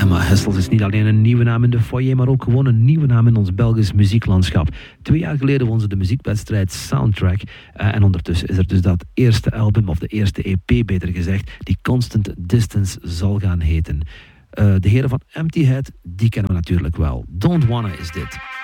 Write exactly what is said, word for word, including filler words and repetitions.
Emma Hessels is niet alleen een nieuwe naam in de foyer, maar ook gewoon een nieuwe naam in ons Belgisch muzieklandschap. Twee jaar geleden won ze de muziekwedstrijd Soundtrack. Uh, en ondertussen is er dus dat eerste album, of de eerste E P beter gezegd, die Constant Distance zal gaan heten. Uh, de heren van Empty Head, die kennen we natuurlijk wel. Don't Wanna is dit.